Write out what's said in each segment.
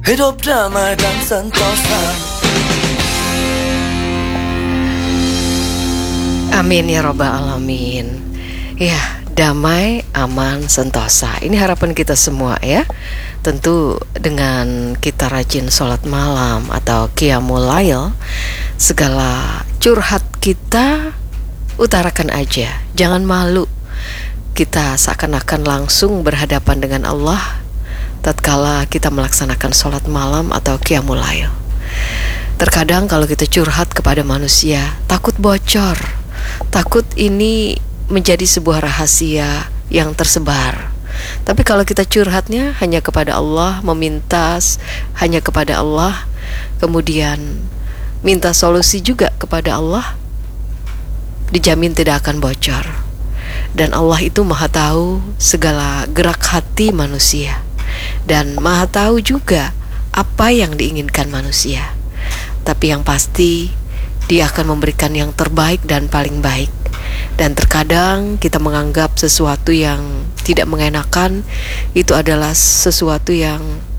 Hidup damai dan sentosa. Amin ya robbal alamin. Ya, damai, aman, sentosa. Ini harapan kita semua ya. Tentu dengan kita rajin sholat malam atau qiyamul lail, segala curhat kita utarakan aja. Jangan malu. Kita seakan-akan langsung berhadapan dengan Allah tatkala kita melaksanakan sholat malam atau qiyamul lail. Terkadang kalau kita curhat kepada manusia, takut bocor, takut ini menjadi sebuah rahasia yang tersebar. Tapi kalau kita curhatnya hanya kepada Allah, meminta hanya kepada Allah, kemudian minta solusi juga kepada Allah, dijamin tidak akan bocor. Dan Allah itu maha tahu segala gerak hati manusia, dan maha tahu juga apa yang diinginkan manusia. Tapi yang pasti Dia akan memberikan yang terbaik dan paling baik. Dan terkadang kita menganggap sesuatu yang tidak mengenakan itu adalah sesuatu yang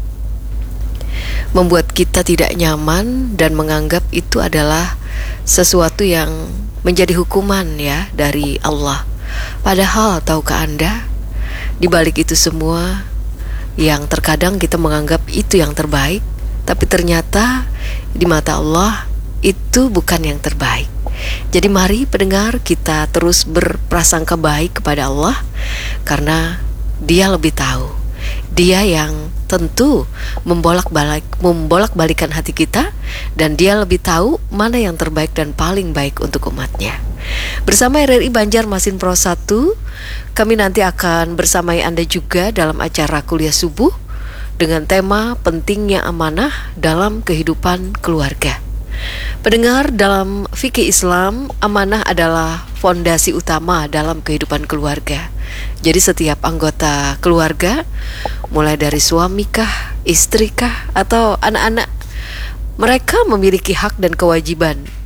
membuat kita tidak nyaman, dan menganggap itu adalah sesuatu yang menjadi hukuman ya dari Allah. Padahal tahukah Anda, di balik itu semua yang terkadang kita menganggap itu yang terbaik, tapi ternyata di mata Allah itu bukan yang terbaik. Jadi mari pendengar, kita terus berprasangka baik kepada Allah, karena Dia lebih tahu. Dia yang tentu membolak-balikan hati kita, dan Dia lebih tahu mana yang terbaik dan paling baik untuk umatnya. Bersama RRI Banjarmasin Pro 1, kami nanti akan bersamai Anda juga dalam acara kuliah subuh dengan tema pentingnya amanah dalam kehidupan keluarga. Pendengar, dalam fikih Islam, amanah adalah fondasi utama dalam kehidupan keluarga. Jadi setiap anggota keluarga, mulai dari suami kah, istri kah, atau anak-anak, mereka memiliki hak dan kewajiban